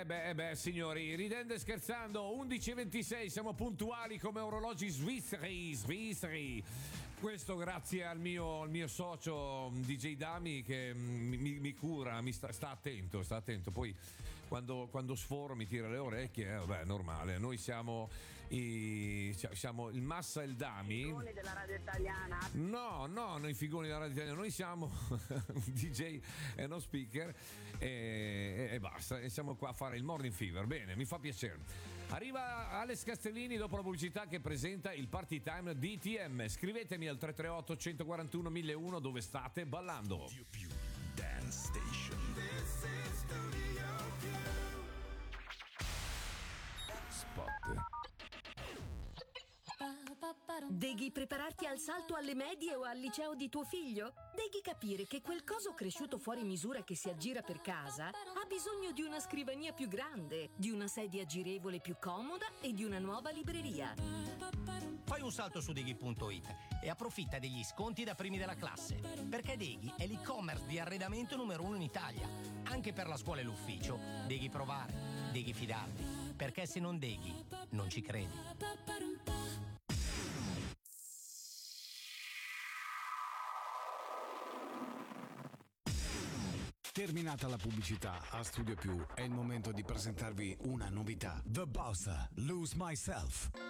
signori, ridendo e scherzando, 11:26, siamo puntuali come orologi svizzeri. Questo grazie al mio socio DJ Dami che mi cura, sta attento. Poi quando sforo mi tira le orecchie, vabbè, è normale. Noi siamo il Massa e il Dami. Figoni della radio italiana. No, noi figoni della radio italiana, noi siamo un DJ e uno speaker e basta, e siamo qua a fare il Morning Fever. Bene, mi fa piacere. Arriva Alex Castellini dopo la pubblicità che presenta il Party Time DTM. Scrivetemi al 338 141 1001 dove state ballando. Più Dance Station. This is Studio Spot. Deghi prepararti al salto alle medie o al liceo di tuo figlio? Deghi capire che quel coso cresciuto fuori misura che si aggira per casa ha bisogno di una scrivania più grande, di una sedia girevole più comoda e di una nuova libreria. Fai un salto su Deghi.it e approfitta degli sconti da primi della classe, perché Deghi è l'e-commerce di arredamento numero 1 in Italia. Anche per la scuola e l'ufficio, Deghi provare, Deghi fidarti, perché se non Deghi, non ci credi. Terminata la pubblicità, a Studio Più è il momento di presentarvi una novità. The Boss, Lose Myself.